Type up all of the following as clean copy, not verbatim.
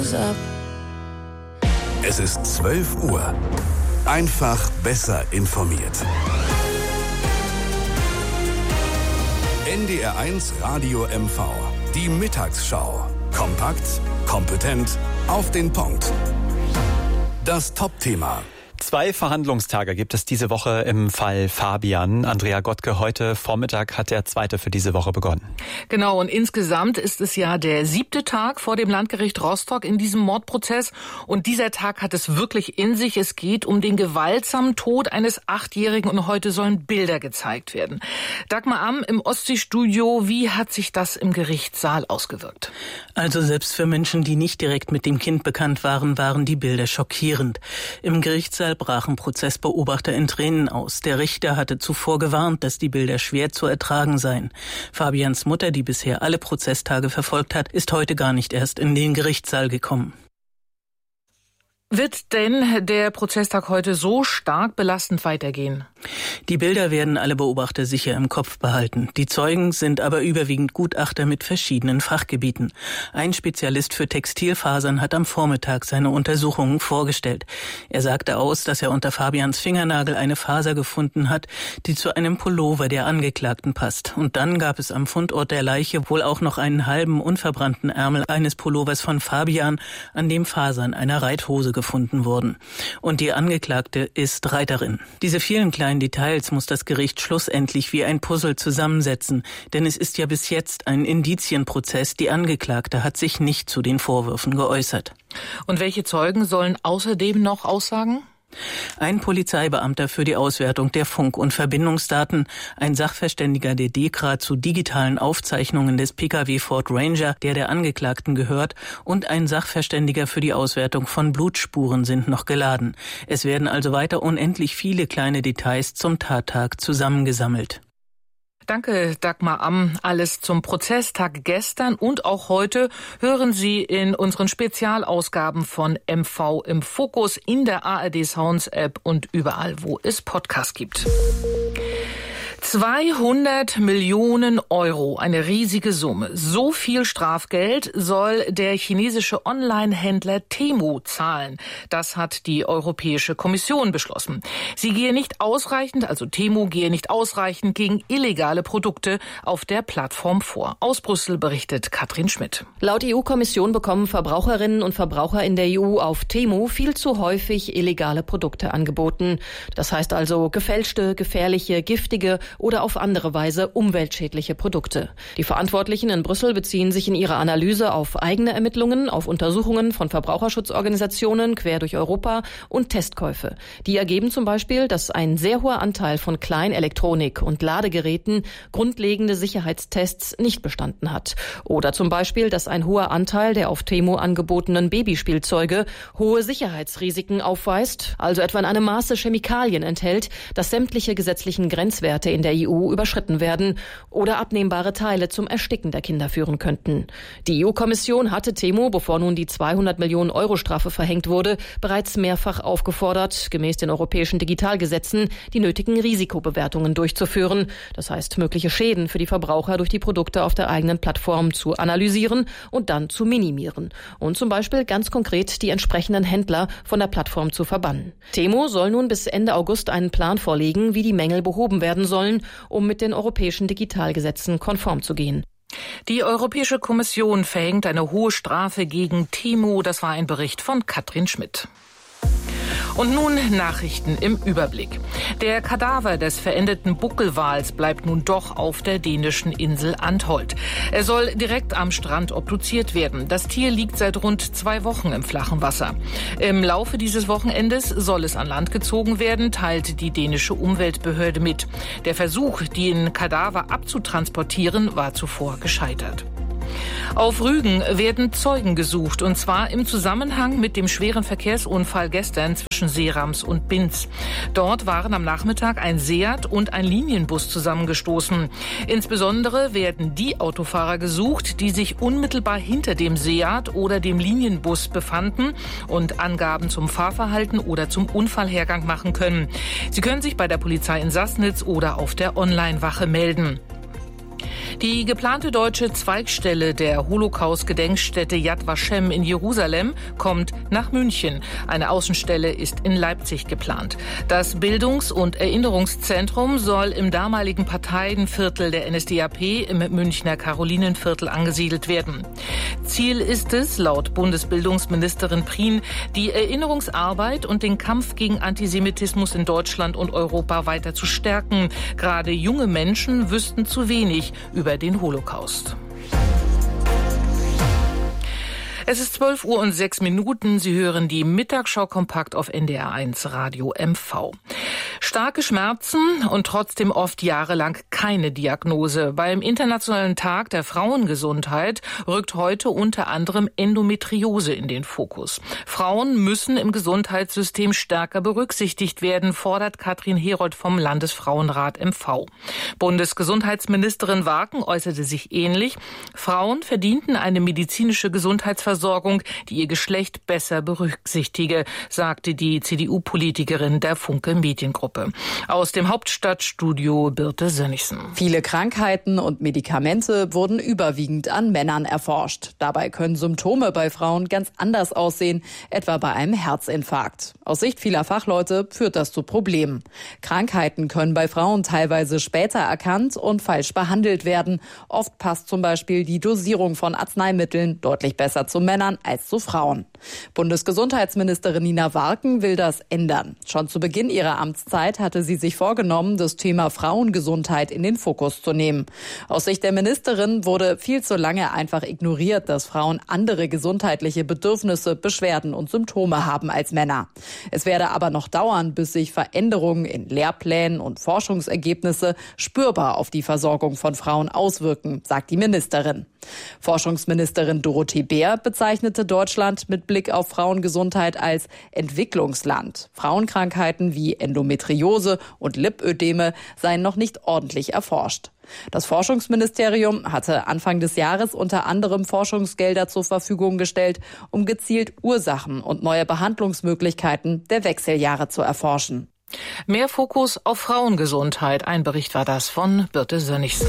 was up. Es ist 12 Uhr. Einfach besser informiert. NDR1 Radio MV. Die Mittagsschau. Kompakt, kompetent, auf den Punkt. Das Top-Thema. 2 Verhandlungstage gibt es diese Woche im Fall Fabian. Andrea Gottke, heute Vormittag hat der zweite für diese Woche begonnen. Genau, und insgesamt ist es ja der 7. Tag vor dem Landgericht Rostock in diesem Mordprozess. Und dieser Tag hat es wirklich in sich. Es geht um den gewaltsamen Tod eines 8-Jährigen und heute sollen Bilder gezeigt werden. Dagmar Amm im Ostseestudio, wie hat sich das im Gerichtssaal ausgewirkt? Also selbst für Menschen, die nicht direkt mit dem Kind bekannt waren, waren die Bilder schockierend. Im Gerichtssaal brachen Prozessbeobachter in Tränen aus. Der Richter hatte zuvor gewarnt, dass die Bilder schwer zu ertragen seien. Fabians Mutter, die bisher alle Prozesstage verfolgt hat, ist heute gar nicht erst in den Gerichtssaal gekommen. Wird denn der Prozesstag heute so stark belastend weitergehen? Die Bilder werden alle Beobachter sicher im Kopf behalten. Die Zeugen sind aber überwiegend Gutachter mit verschiedenen Fachgebieten. Ein Spezialist für Textilfasern hat am Vormittag seine Untersuchungen vorgestellt. Er sagte aus, dass er unter Fabians Fingernagel eine Faser gefunden hat, die zu einem Pullover der Angeklagten passt. Und dann gab es am Fundort der Leiche wohl auch noch einen halben, unverbrannten Ärmel eines Pullovers von Fabian, an dem Fasern einer Reithose gefunden wurden. Und die Angeklagte ist Reiterin. Diese vielen kleinen Details muss das Gericht schlussendlich wie ein Puzzle zusammensetzen, denn es ist ja bis jetzt ein Indizienprozess. Die Angeklagte hat sich nicht zu den Vorwürfen geäußert. Und welche Zeugen sollen außerdem noch aussagen? Ein Polizeibeamter für die Auswertung der Funk- und Verbindungsdaten, ein Sachverständiger der DEKRA zu digitalen Aufzeichnungen des Pkw Ford Ranger, der Angeklagten gehört, und ein Sachverständiger für die Auswertung von Blutspuren sind noch geladen. Es werden also weiter unendlich viele kleine Details zum Tattag zusammengesammelt. Danke, Dagmar Amm. Alles zum Prozesstag gestern und auch heute hören Sie in unseren Spezialausgaben von MV im Fokus in der ARD Sounds App und überall, wo es Podcasts gibt. 200 Millionen Euro, eine riesige Summe. So viel Strafgeld soll der chinesische Online-Händler Temu zahlen. Das hat die Europäische Kommission beschlossen. Sie gehe nicht ausreichend, also Temu gehe nicht ausreichend gegen illegale Produkte auf der Plattform vor. Aus Brüssel berichtet Katrin Schmidt. Laut EU-Kommission bekommen Verbraucherinnen und Verbraucher in der EU auf Temu viel zu häufig illegale Produkte angeboten. Das heißt also gefälschte, gefährliche, giftige oder auf andere Weise umweltschädliche Produkte. Die Verantwortlichen in Brüssel beziehen sich in ihrer Analyse auf eigene Ermittlungen, auf Untersuchungen von Verbraucherschutzorganisationen quer durch Europa und Testkäufe. Die ergeben zum Beispiel, dass ein sehr hoher Anteil von Kleinelektronik und Ladegeräten grundlegende Sicherheitstests nicht bestanden hat. Oder zum Beispiel, dass ein hoher Anteil der auf Temu angebotenen Babyspielzeuge hohe Sicherheitsrisiken aufweist, also etwa in einem Maße Chemikalien enthält, dass sämtliche gesetzlichen Grenzwerte in der EU überschritten werden oder abnehmbare Teile zum Ersticken der Kinder führen könnten. Die EU-Kommission hatte Temu, bevor nun die 200 Millionen Euro Strafe verhängt wurde, bereits mehrfach aufgefordert, gemäß den europäischen Digitalgesetzen die nötigen Risikobewertungen durchzuführen. Das heißt, mögliche Schäden für die Verbraucher durch die Produkte auf der eigenen Plattform zu analysieren und dann zu minimieren. Und zum Beispiel ganz konkret die entsprechenden Händler von der Plattform zu verbannen. Temu soll nun bis Ende August einen Plan vorlegen, wie die Mängel behoben werden sollen, um mit den europäischen Digitalgesetzen konform zu gehen. Die Europäische Kommission verhängt eine hohe Strafe gegen Temu. Das war ein Bericht von Katrin Schmidt. Und nun Nachrichten im Überblick. Der Kadaver des verendeten Buckelwals bleibt nun doch auf der dänischen Insel Antholt. Er soll direkt am Strand obduziert werden. Das Tier liegt seit rund 2 Wochen im flachen Wasser. Im Laufe dieses Wochenendes soll es an Land gezogen werden, teilt die dänische Umweltbehörde mit. Der Versuch, den Kadaver abzutransportieren, war zuvor gescheitert. Auf Rügen werden Zeugen gesucht, und zwar im Zusammenhang mit dem schweren Verkehrsunfall gestern zwischen Seerams und Binz. Dort waren am Nachmittag ein Seat und ein Linienbus zusammengestoßen. Insbesondere werden die Autofahrer gesucht, die sich unmittelbar hinter dem Seat oder dem Linienbus befanden und Angaben zum Fahrverhalten oder zum Unfallhergang machen können. Sie können sich bei der Polizei in Sassnitz oder auf der Online-Wache melden. Die geplante deutsche Zweigstelle der Holocaust-Gedenkstätte Yad Vashem in Jerusalem kommt nach München. Eine Außenstelle ist in Leipzig geplant. Das Bildungs- und Erinnerungszentrum soll im damaligen Parteienviertel der NSDAP im Münchner Karolinenviertel angesiedelt werden. Ziel ist es, laut Bundesbildungsministerin Prien, die Erinnerungsarbeit und den Kampf gegen Antisemitismus in Deutschland und Europa weiter zu stärken. Gerade junge Menschen wüssten zu wenig über den Holocaust. Es ist 12:06 Uhr. Sie hören die Mittagsschau kompakt auf NDR1 Radio MV. Starke Schmerzen und trotzdem oft jahrelang keine Diagnose. Beim Internationalen Tag der Frauengesundheit rückt heute unter anderem Endometriose in den Fokus. Frauen müssen im Gesundheitssystem stärker berücksichtigt werden, fordert Katrin Herold vom Landesfrauenrat MV. Bundesgesundheitsministerin Warken äußerte sich ähnlich. Frauen verdienten eine medizinische Gesundheitsversorgung, die ihr Geschlecht besser berücksichtige, sagte die CDU-Politikerin der Funke Mediengruppe. Aus dem Hauptstadtstudio Birte Sönnigsen. Viele Krankheiten und Medikamente wurden überwiegend an Männern erforscht. Dabei können Symptome bei Frauen ganz anders aussehen, etwa bei einem Herzinfarkt. Aus Sicht vieler Fachleute führt das zu Problemen. Krankheiten können bei Frauen teilweise später erkannt und falsch behandelt werden. Oft passt zum Beispiel die Dosierung von Arzneimitteln deutlich besser zu Männern als zu Frauen. Bundesgesundheitsministerin Nina Warken will das ändern. Schon zu Beginn ihrer Amtszeit hatte sie sich vorgenommen, das Thema Frauengesundheit in den Fokus zu nehmen. Aus Sicht der Ministerin wurde viel zu lange einfach ignoriert, dass Frauen andere gesundheitliche Bedürfnisse, Beschwerden und Symptome haben als Männer. Es werde aber noch dauern, bis sich Veränderungen in Lehrplänen und Forschungsergebnisse spürbar auf die Versorgung von Frauen auswirken, sagt die Ministerin. Forschungsministerin Dorothee Bär bezeichnete Deutschland mit Blick auf Frauengesundheit als Entwicklungsland. Frauenkrankheiten wie Endometriose und Lipödeme seien noch nicht ordentlich erforscht. Das Forschungsministerium hatte Anfang des Jahres unter anderem Forschungsgelder zur Verfügung gestellt, um gezielt Ursachen und neue Behandlungsmöglichkeiten der Wechseljahre zu erforschen. Mehr Fokus auf Frauengesundheit. Ein Bericht war das von Birte Sönnigsen.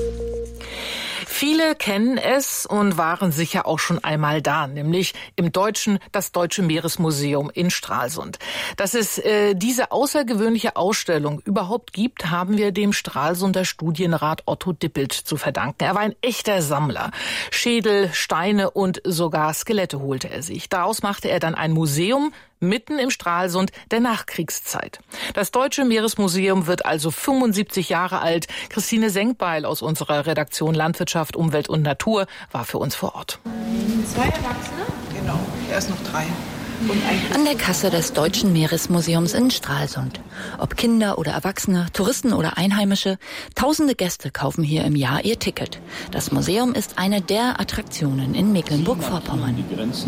Viele kennen es und waren sicher auch schon einmal da, nämlich das Deutsche Meeresmuseum in Stralsund. Dass es diese außergewöhnliche Ausstellung überhaupt gibt, haben wir dem Stralsunder Studienrat Otto Dippelt zu verdanken. Er war ein echter Sammler. Schädel, Steine und sogar Skelette holte er sich. Daraus machte er dann ein Museum mitten im Stralsund der Nachkriegszeit. Das Deutsche Meeresmuseum wird also 75 Jahre alt. Christine Senkbeil aus unserer Redaktion Landwirtschaft, Umwelt und Natur war für uns vor Ort. 2 Erwachsene? Genau, erst noch 3. An der Kasse des Deutschen Meeresmuseums in Stralsund. Ob Kinder oder Erwachsene, Touristen oder Einheimische, tausende Gäste kaufen hier im Jahr ihr Ticket. Das Museum ist eine der Attraktionen in Mecklenburg-Vorpommern.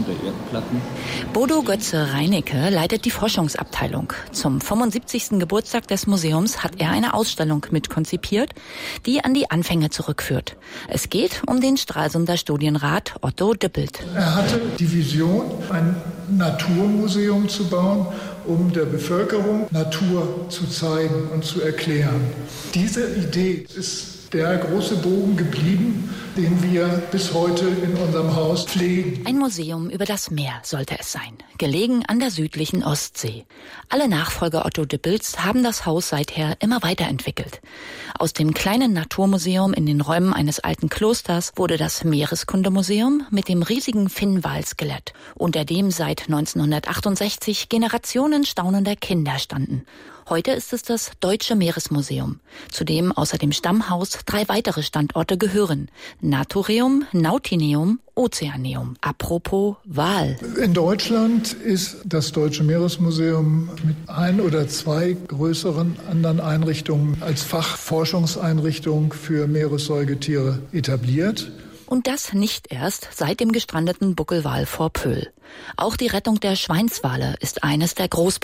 Bodo Götze-Reinecke leitet die Forschungsabteilung. Zum 75. Geburtstag des Museums hat er eine Ausstellung mitkonzipiert, die an die Anfänge zurückführt. Es geht um den Stralsunder Studienrat Otto Dippelt. Er hatte die Vision, ein Naturmuseum zu bauen, um der Bevölkerung Natur zu zeigen und zu erklären. Diese Idee ist der große Bogen geblieben, den wir bis heute in unserem Haus pflegen. Ein Museum über das Meer sollte es sein, gelegen an der südlichen Ostsee. Alle Nachfolger Otto Dippelts haben das Haus seither immer weiterentwickelt. Aus dem kleinen Naturmuseum in den Räumen eines alten Klosters wurde das Meereskundemuseum mit dem riesigen Finnwal-Skelett, unter dem seit 1968 Generationen staunender Kinder standen. Heute ist es das Deutsche Meeresmuseum, zu dem außer dem Stammhaus 3 weitere Standorte gehören. Naturium, Nautineum, Ozeaneum. Apropos Wal. In Deutschland ist das Deutsche Meeresmuseum mit 1 oder 2 größeren anderen Einrichtungen als Fachforschungseinrichtung für Meeressäugetiere etabliert. Und das nicht erst seit dem gestrandeten Buckelwal vor Pöhl. Auch die Rettung der Schweinswale ist eines der Großprojekte